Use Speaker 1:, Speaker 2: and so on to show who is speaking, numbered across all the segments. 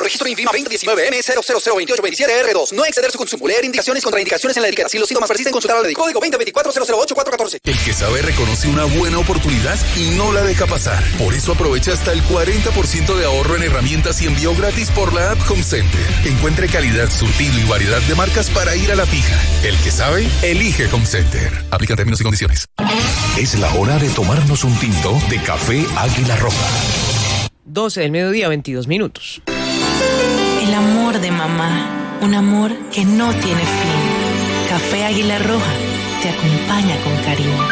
Speaker 1: Registro INVIMA 2019M000287R2. No exceder su consumo. Leer indicaciones, contraindicaciones en la etiqueta. Si los síntomas persisten, consultar al médico. Código 2024-008414.
Speaker 2: El que sabe reconoce una buena oportunidad y no la deja pasar. Por eso aprovecha hasta el 40% de ahorro en herramientas y envío gratis por la app Home Center. Encuentre calidad, surtido y variedad de marcas para ir a la fija. El que sabe, elige Home Center. Aplica términos y condiciones.
Speaker 3: Es la hora de tomarnos un tinto de café Águila Roja.
Speaker 4: 12 del mediodía, 22 minutos.
Speaker 5: El amor de mamá, un amor que no tiene fin. Café Águila Roja te acompaña con cariño.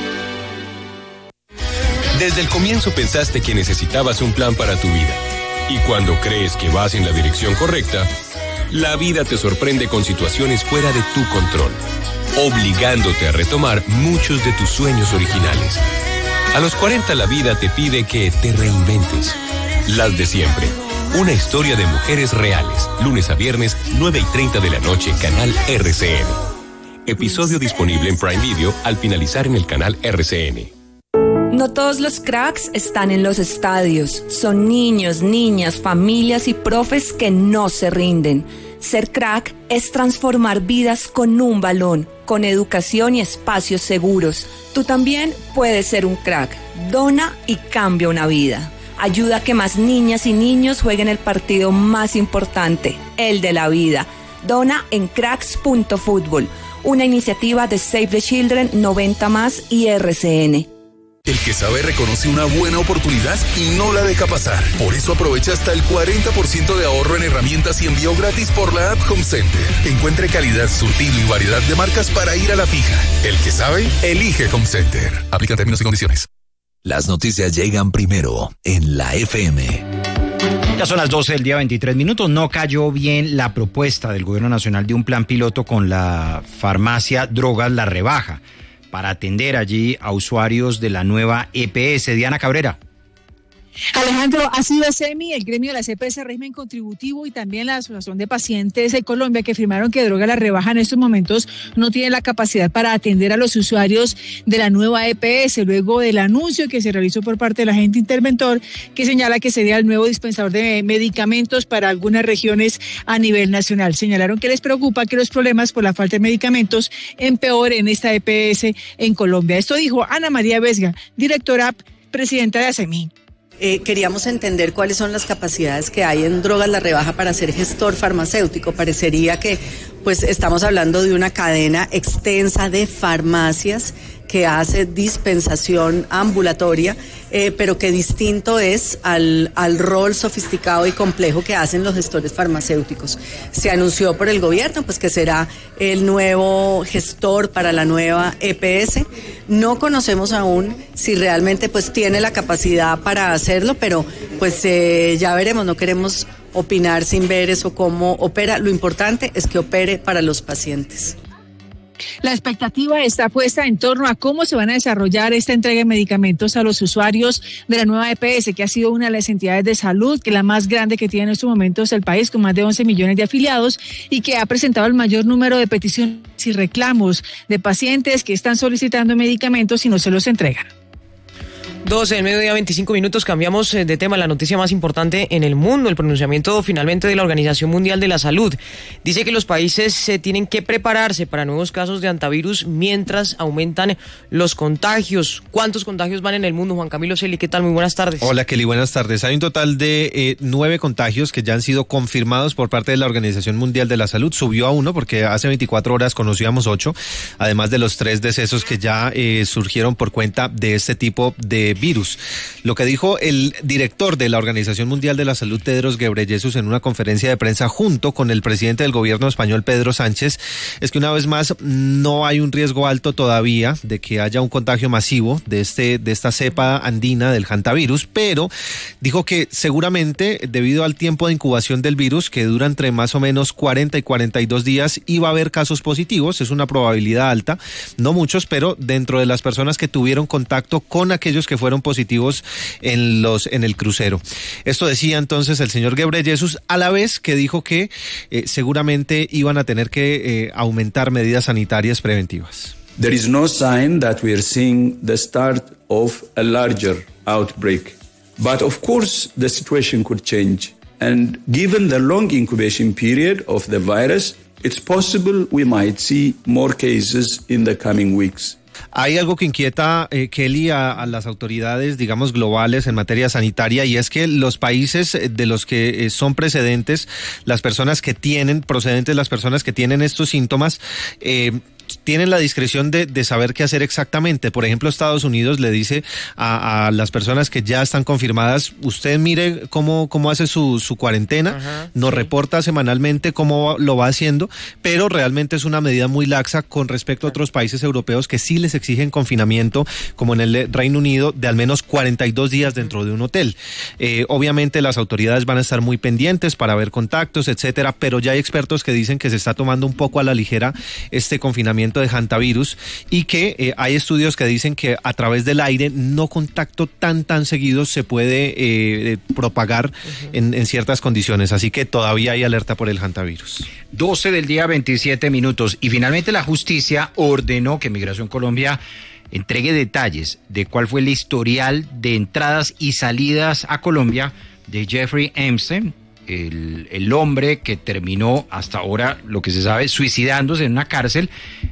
Speaker 6: Desde el comienzo pensaste que necesitabas un plan para tu vida. Y cuando crees que vas en la dirección correcta, la vida te sorprende con situaciones fuera de tu control, obligándote a retomar muchos de tus sueños originales. A los 40 la vida te pide que te reinventes. Las de siempre. Una historia de mujeres reales. Lunes a viernes, 9:30 de la noche, canal RCN. Episodio disponible en Prime Video al finalizar en el canal RCN.
Speaker 7: No todos los cracks están en los estadios. Son niños, niñas, familias y profes que no se rinden. Ser crack es transformar vidas con un balón, con educación y espacios seguros. Tú también puedes ser un crack. Dona y cambia una vida. Ayuda a que más niñas y niños jueguen el partido más importante, el de la vida. Dona en cracks.fútbol, una iniciativa de Save the Children, 90+ y RCN.
Speaker 2: El que sabe reconoce una buena oportunidad y no la deja pasar. Por eso aprovecha hasta el 40% de ahorro en herramientas y envío gratis por la app Home Center. Encuentre calidad, surtido y variedad de marcas para ir a la fija. El que sabe, elige Home Center. Aplica términos y condiciones.
Speaker 3: Las noticias llegan primero en la FM.
Speaker 8: Ya son las 12 del día, 23 minutos. No cayó bien la propuesta del Gobierno Nacional de un plan piloto con la farmacia Drogas La Rebaja para atender allí a usuarios de la nueva EPS. Diana Cabrera.
Speaker 9: Alejandro, ha sido SEMI, el gremio de la EPS régimen contributivo y también la Asociación de Pacientes de Colombia que afirmaron que Drogas La Rebaja en estos momentos no tiene la capacidad para atender a los usuarios de la nueva EPS, luego del anuncio que se realizó por parte del agente interventor que señala que sería el nuevo dispensador de medicamentos para algunas regiones a nivel nacional. Señalaron que les preocupa que los problemas por la falta de medicamentos empeoren esta EPS en Colombia. Esto dijo Ana María Vesga, directora presidenta de ASEMI.
Speaker 10: Queríamos entender cuáles son las capacidades que hay en Drogas La Rebaja para ser gestor farmacéutico. Parecería que pues estamos hablando de una cadena extensa de farmacias que hace dispensación ambulatoria, pero que distinto es al rol sofisticado y complejo que hacen los gestores farmacéuticos. Se anunció por el gobierno pues que será el nuevo gestor para la nueva EPS. No conocemos aún si realmente pues tiene la capacidad para hacerlo, pero pues ya veremos, no queremos opinar sin ver eso cómo opera. Lo importante es que opere para los pacientes.
Speaker 9: La expectativa está puesta en torno a cómo se van a desarrollar esta entrega de medicamentos a los usuarios de la nueva EPS, que ha sido una de las entidades de salud, que es la más grande que tiene en estos momentos el país, con más de 11 millones de afiliados, y que ha presentado el mayor número de peticiones y reclamos de pacientes que están solicitando medicamentos y no se los entregan.
Speaker 4: 12 del mediodía, 25 minutos, cambiamos de tema. La noticia más importante en el mundo, el pronunciamiento finalmente de la Organización Mundial de la Salud. Dice que los países tienen que prepararse para nuevos casos de hantavirus mientras aumentan los contagios. ¿Cuántos contagios van en el mundo? Juan Camilo Celi, ¿qué tal? Muy buenas tardes.
Speaker 11: Hola Kelly, buenas tardes. Hay un total de 9 contagios que ya han sido confirmados por parte de la Organización Mundial de la Salud. Subió a 1 porque hace 24 horas conocíamos 8, además de los 3 decesos que ya surgieron por cuenta de este tipo de virus. Lo que dijo el director de la Organización Mundial de la Salud, Tedros Ghebreyesus, en una conferencia de prensa junto con el presidente del gobierno español, Pedro Sánchez, es que una vez más no hay un riesgo alto todavía de que haya un contagio masivo de esta cepa andina del hantavirus, pero dijo que seguramente debido al tiempo de incubación del virus, que dura entre más o menos 40 y 42 días, iba a haber casos positivos. Es una probabilidad alta, no muchos, pero dentro de las personas que tuvieron contacto con aquellos que fueron positivos en el crucero. Esto decía entonces el señor Ghebreyesus, a la vez que dijo que seguramente iban a tener que aumentar medidas sanitarias preventivas.
Speaker 12: There is no sign that we are seeing the start of a larger outbreak. But of course the situation could change And given the long incubation period of the virus, it's possible we might see more cases in the coming weeks.
Speaker 11: Hay algo que inquieta, Kelly, a las autoridades, digamos, globales en materia sanitaria, y es que los países de los que son procedentes las personas que tienen estos síntomas, tienen la discreción de saber qué hacer exactamente. Por ejemplo, Estados Unidos le dice a las personas que ya están confirmadas, usted mire cómo hace su cuarentena, nos reporta semanalmente cómo lo va haciendo, pero realmente es una medida muy laxa con respecto a otros países europeos que sí les exigen confinamiento, como en el Reino Unido, de al menos 42 días dentro de un hotel. Obviamente las autoridades van a estar muy pendientes para ver contactos, etcétera, pero ya hay expertos que dicen que se está tomando un poco a la ligera este confinamiento de hantavirus, y que hay estudios que dicen que a través del aire, no contacto tan seguido, se puede propagar en ciertas condiciones, así que todavía hay alerta por el hantavirus.
Speaker 8: 12 del día, 27 minutos, y finalmente la justicia ordenó que Migración Colombia entregue detalles de cuál fue el historial de entradas y salidas a Colombia de Jeffrey Epstein, el hombre que terminó hasta ahora, lo que se sabe, suicidándose en una cárcel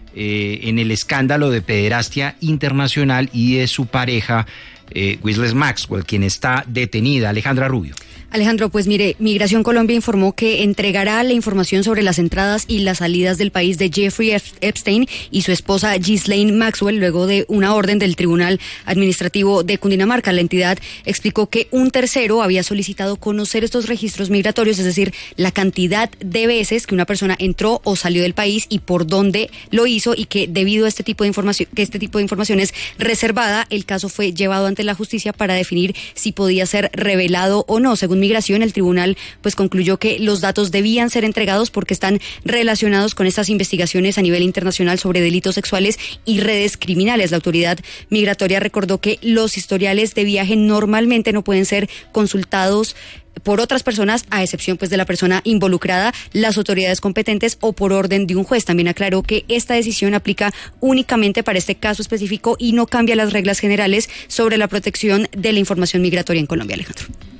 Speaker 8: en el escándalo de pederastia internacional, y de su pareja Ghislaine Maxwell, quien está detenida. Alejandra Rubio.
Speaker 13: Alejandro, pues mire, Migración Colombia informó que entregará la información sobre las entradas y las salidas del país de Jeffrey Epstein y su esposa Ghislaine Maxwell luego de una orden del Tribunal Administrativo de Cundinamarca. La entidad explicó que un tercero había solicitado conocer estos registros migratorios, es decir, la cantidad de veces que una persona entró o salió del país y por dónde lo hizo, y que debido a este tipo de información es reservada, el caso fue llevado ante la justicia para definir si podía ser revelado o no. Según Migración, el tribunal pues concluyó que los datos debían ser entregados porque están relacionados con estas investigaciones a nivel internacional sobre delitos sexuales y redes criminales. La autoridad migratoria recordó que los historiales de viaje normalmente no pueden ser consultados por otras personas, a excepción pues de la persona involucrada, las autoridades competentes o por orden de un juez. También aclaró que esta decisión aplica únicamente para este caso específico y no cambia las reglas generales sobre la protección de la información migratoria en Colombia. Alejandro.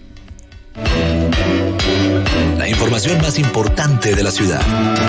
Speaker 3: La información más importante de la ciudad.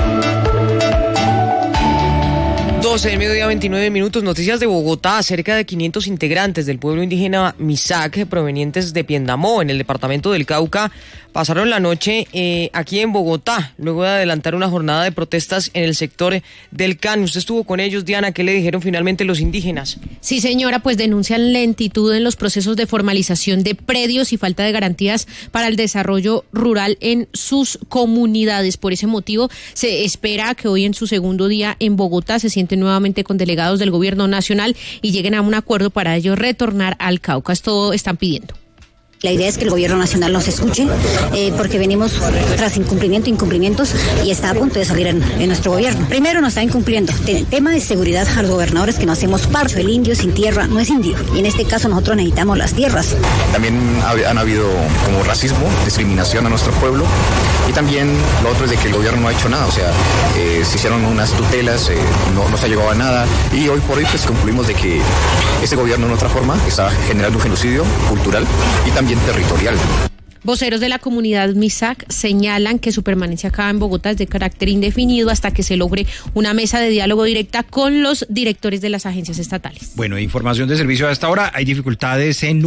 Speaker 4: 12 del mediodía, 29 minutos. Noticias de Bogotá. Cerca de 500 integrantes del pueblo indígena Misak, provenientes de Piendamó, en el departamento del Cauca, pasaron la noche aquí en Bogotá, luego de adelantar una jornada de protestas en el sector del CAN. Usted estuvo con ellos, Diana. ¿Qué le dijeron finalmente los indígenas?
Speaker 14: Sí, señora, pues denuncian lentitud en los procesos de formalización de predios y falta de garantías para el desarrollo rural en sus comunidades. Por ese motivo, se espera que hoy, en su segundo día en Bogotá, se sienten nuevamente con delegados del gobierno nacional y lleguen a un acuerdo para ellos retornar al Cauca. Esto están pidiendo.
Speaker 15: La idea es que el gobierno nacional nos escuche, porque venimos tras incumplimientos, y está a punto de salir en nuestro gobierno. Primero nos está incumpliendo. Tema de seguridad a los gobernadores, que no hacemos parte. El indio sin tierra no es indio, y en este caso nosotros necesitamos las tierras.
Speaker 16: También han habido como racismo, discriminación a nuestro pueblo, y también lo otro es de que el gobierno no ha hecho nada. O sea, se hicieron unas tutelas, no se ha llegado a nada, y hoy por hoy pues concluimos de que este gobierno en otra forma está generando un genocidio cultural y también territorial.
Speaker 14: Voceros de la comunidad Misak señalan que su permanencia acá en Bogotá es de carácter indefinido hasta que se logre una mesa de diálogo directa con los directores de las agencias estatales.
Speaker 8: Bueno, información de servicio a esta hora. Hay dificultades en